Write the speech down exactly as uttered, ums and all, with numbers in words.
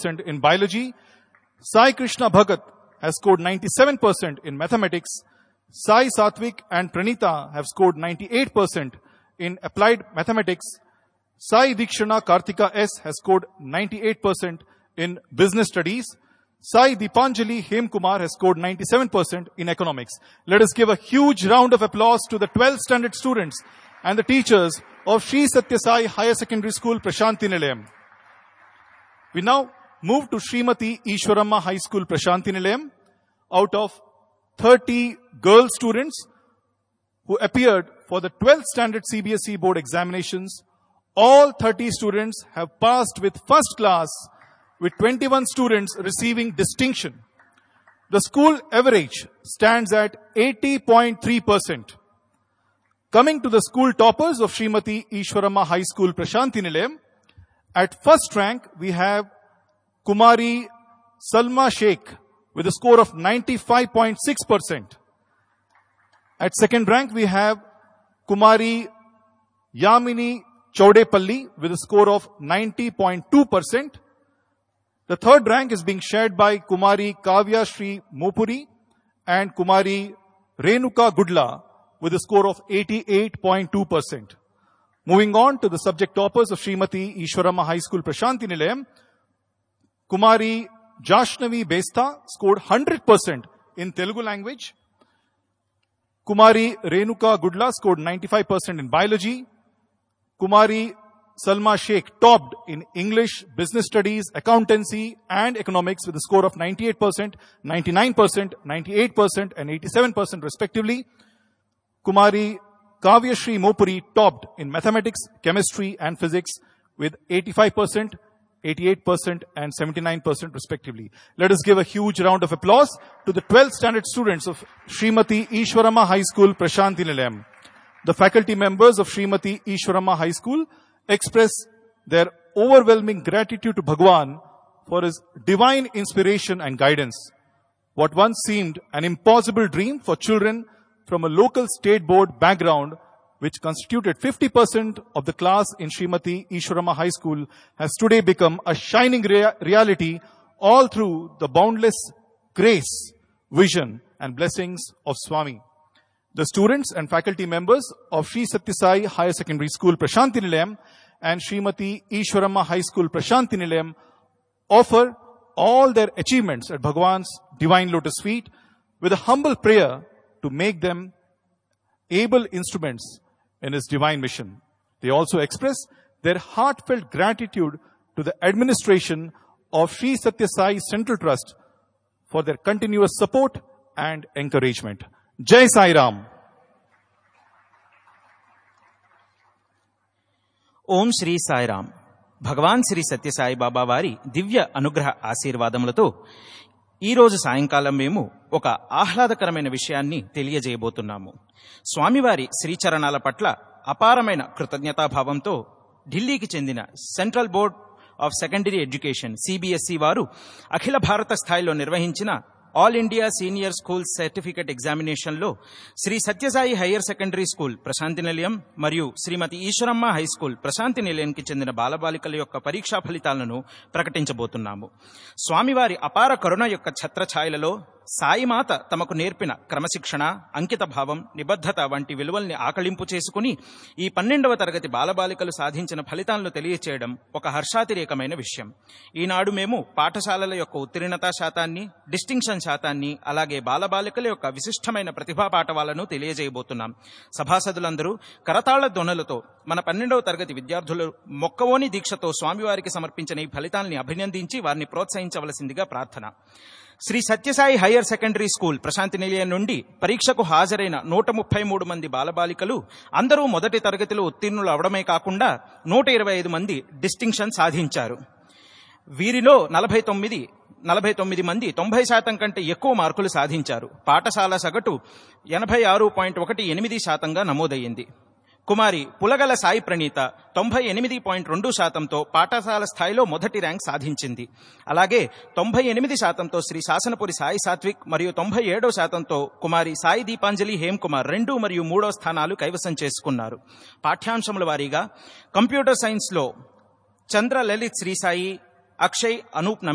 percent in biology. Sai Krishna Bhagat has scored ninety-seven percent in mathematics. Sai Satvik and Pranita have scored ninety-eight percent in applied mathematics. Sai Dikshana Kartika S has scored ninety-eight percent in business studies. Sai Deepanjali Hemkumar has scored ninety-seven percent in economics. Let us give a huge round of applause to the twelfth standard students and the teachers of Sri Satya Sai Higher Secondary School, Prashanti Nilayam. We now move to Srimati Ishwaramma High School, Prashanti Nilayam. Out of thirty girl students who appeared for the twelfth standard C B S E board examinations, all thirty students have passed with first class, with twenty-one students receiving distinction. The school average stands at eighty point three percent. Coming to the school toppers of Srimati Ishwaramma High School, Prashanti Nilayam, at first rank we have Kumari Salma Sheikh with a score of ninety-five point six percent. At second rank we have Kumari Yamini Chaudepalli with a score of ninety point two percent. The third rank is being shared by Kumari Kavya Shri Mopuri and Kumari Renuka Gudla with a score of eighty-eight point two percent. Moving on to the subject toppers of Srimati Ishwaramma High School, Prashanti Nilayam, Kumari Jashnavi Besta scored one hundred percent in Telugu language. Kumari Renuka Gudla scored ninety-five percent in biology. Kumari Salma Sheikh topped in English, business studies, accountancy and economics with a score of ninety-eight percent, ninety-nine percent, ninety-eight percent and eighty-seven percent respectively. Kumari Kavya Shri Mopuri topped in mathematics, chemistry and physics with eighty-five percent, eighty-eight percent and seventy-nine percent respectively. Let us give a huge round of applause to the twelfth standard students of Srimati Ishwaramma High School, Prashanti Nilayam. The faculty members of Srimati Ishwaramma High School express their overwhelming gratitude to Bhagwan for his divine inspiration and guidance. What once seemed an impossible dream for children from a local state board background, which constituted fifty percent of the class in Srimati Ishwaramma High School, has today become a shining rea- reality all through the boundless grace, vision and blessings of Swami. The students and faculty members of Sri Satya Sai Higher Secondary School, Prashanti Nilayam and Srimati Ishwaramma High School, Prashanti Nilayam offer all their achievements at Bhagwan's divine lotus feet with a humble prayer to make them able instruments in his divine mission. They also express their heartfelt gratitude to the administration of Sri Satya Sai Central Trust for their continuous support and encouragement. Jai Sai Ram. ఓం శ్రీ సాయిరామ్. భగవాన్ శ్రీ సత్యసాయి బాబా వారి దివ్య అనుగ్రహ ఆశీర్వాదములతో ఈరోజు సాయంకాలం మేము ఒక ఆహ్లాదకరమైన విషయాన్ని తెలియజేయబోతున్నాము. స్వామివారి శ్రీచరణాల పట్ల అపారమైన కృతజ్ఞతాభావంతో ఢిల్లీకి చెందిన central board of secondary education CBSE వారు అఖిల భారత స్థాయిలో నిర్వహించిన all India senior school certificate ఎగ్జామినేషన్లో Shri Sathya Sai higher secondary school Prashanti నిలయం మరియు శ్రీమతి ఈశ్వరమ్మ హై స్కూల్ ప్రశాంతి నిలయంకి చెందిన బాలబాలికల యొక్క పరీక్షా ఫలితాలను ప్రకటించబోతున్నాము. స్వామివారి అపార కరుణ యొక్క ఛత్రఛాయలలో సాయిమాత తమకు నేర్పిన క్రమశిక్షణ, అంకిత భావం, నిబద్ధత వంటి విలువల్ని ఆకళింపు చేసుకుని ఈ పన్నెండవ తరగతి బాలబాలికలు సాధించిన ఫలితాలను తెలియచేయడం ఒక హర్షాతిరేకమైన విషయం. ఈనాడు మేము పాఠశాలల యొక్క ఉత్తీర్ణతా శాతాన్ని, డిస్టింక్షన్ శాతాన్ని, అలాగే బాలబాలికల యొక్క విశిష్టమైన ప్రతిభా పాఠవాలను తెలియజేయబోతున్నాం. సభాసదులందరూ కరతాళ ధ్వనులతో మన పన్నెండవ తరగతి విద్యార్థులు మొక్కవోని దీక్షతో స్వామివారికి సమర్పించిన ఈ ఫలితాల్ని అభినందించి వారిని ప్రోత్సహించవలసిందిగా ప్రార్థన. Shri Sathya Sai higher secondary school Prashanti నిలయం నుండి పరీక్షకు హాజరైన నూట ముప్పై మూడు మంది బాలబాలికలు అందరూ మొదటి తరగతిలో ఉత్తీర్ణులు అవడమే కాకుండా నూట ఇరవై ఐదు మంది డిస్టింక్షన్ సాధించారు. వీరిలో నలభై తొమ్మిది నలభై తొమ్మిది మంది తొంభై శాతం కంటే ఎక్కువ మార్కులు సాధించారు. పాఠశాల సగటు ఎనభై ఆరు పాయింట్ ఒకటి ఎనిమిది శాతంగా నమోదయ్యింది. కుమారి పులగల సాయి ప్రణీత తొంభై ఎనిమిది పాయింట్ రెండు శాతంతో పాఠశాల స్థాయిలో మొదటి ర్యాంక్ సాధించింది. అలాగే తొంభై ఎనిమిది శాతంతో శ్రీ శాసనపురి సాయి సాత్విక్ మరియు తొంభై ఏడో శాతంతో కుమారి సాయి దీపాంజలి హేమ్కుమార్ రెండు మరియు మూడో స్థానాలు కైవసం చేసుకున్నారు. పాఠ్యాంశముల వారీగా కంప్యూటర్ సైన్స్లో చంద్ర లలిత్ శ్రీ సాయి, అక్షయ్, అనూప్